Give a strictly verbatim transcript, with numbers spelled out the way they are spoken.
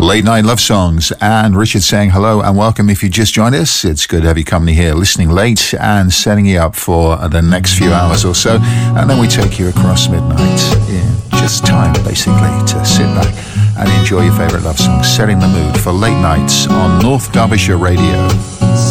Late Night Love Songs, and Richard saying hello and welcome if you just joined us. It's good to have you company here, listening late and setting you up for the next few hours or so, and then we take you across midnight in just time basically to sit back and enjoy your favourite love songs, setting the mood for late nights on North Derbyshire Radio.